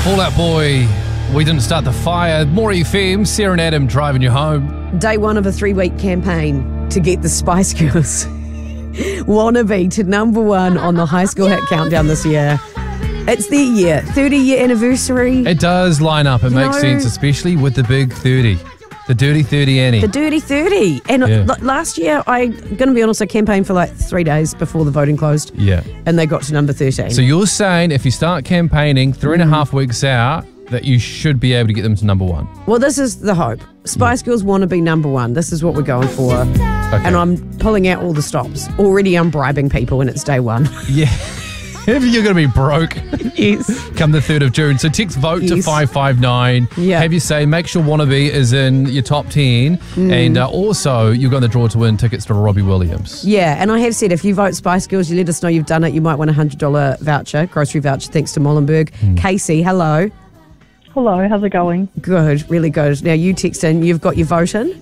Fall Out Boy, We Didn't Start the Fire. More FM, Sarah and Adam driving you home. Day one of a 3-week campaign to get the Spice Girls Wannabe to number one on the High School Hit Countdown this year. It's their year, 30-year anniversary. It does line up. It makes sense, especially with the big 30. The Dirty 30, Annie. The Dirty 30. And last year, I'm going to be honest, I campaigned for like 3 days before the voting closed. Yeah. And they got to number 13. So you're saying if you start campaigning 3.5 weeks out, that you should be able to get them to number one? Well, this is the hope. Spice Girls want to be number one. This is what we're going for. Okay. And I'm pulling out all the stops. Already I'm bribing people and it's day one. Yeah. If you're going to be broke, Yes. come the 3rd of June. So text vote to 559. Yeah. Have you say, make sure Wannabe is in your top 10. And also, you're going to draw to win tickets to Robbie Williams. Yeah, and I have said if you vote Spice Girls, you let us know you've done it. You might win a $100 voucher, grocery voucher, thanks to Molenberg. Casey, hello. Hello, how's it going? Good, really good. Now you text in, you've got your vote in?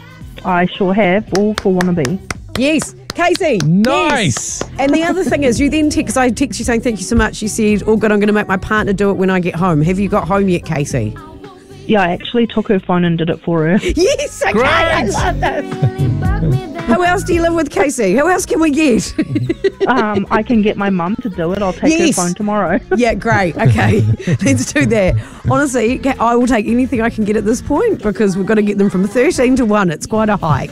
I sure have, all for Wannabe. Yes, Casey. Nice. Yes. And the other thing is, you then text, I text you saying thank you so much. You said, oh good, I'm going to make my partner do it when I get home. Have you got home yet, Casey? Yeah, I actually took her phone and did it for her. Yes, okay, Great. I love this. Who else do you live with, Casey? Who else can we get? I can get my mum to do it. I'll take her phone tomorrow. Yeah, great. Okay, let's do that. Honestly, I will take anything I can get at this point because we've got to get them from 13 to 1. It's quite a hike.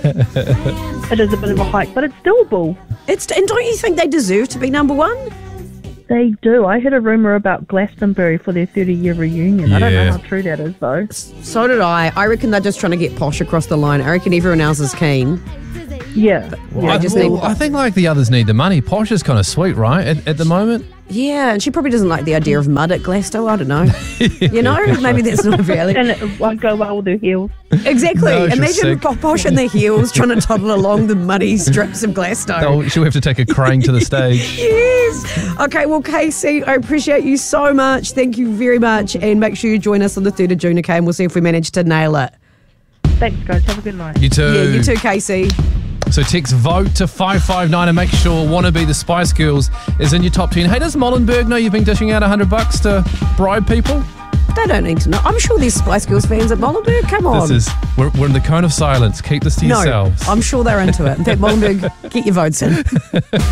It is a bit of a hike, but it's doable. And don't you think they deserve to be number one? They do. I heard a rumour about Glastonbury for their 30-year reunion. I don't know how true that is, though. So did I. I reckon they're just trying to get Posh across the line. I reckon everyone else is keen. Yeah. I think like the others need the money. Posh is kind of sweet, right, at the moment? Yeah, and she probably doesn't like the idea of mud at Glasto. I don't know. You know, maybe that's not valid. And it won't go well with her heels. Exactly. No, she's Imagine sick. Posh in their heels trying to toddle along the muddy strips of Glasto. She'll have to take a crane to the stage. Yes. Okay, well, Casey, I appreciate you so much. Thank you very much. And make sure you join us on the 3rd of June, okay? And we'll see if we manage to nail it. Thanks, guys. Have a good night. You too. Yeah, you too, Casey. So text vote to 559 and make sure Wannabe the Spice Girls is in your top 10. Hey, does Molenberg know you've been dishing out $100 to bribe people? They don't need to know. I'm sure there's Spice Girls fans at Molenberg. Come on. We're in the cone of silence. Keep this to yourselves. No, I'm sure they're into it. In fact, Molenberg, get your votes in.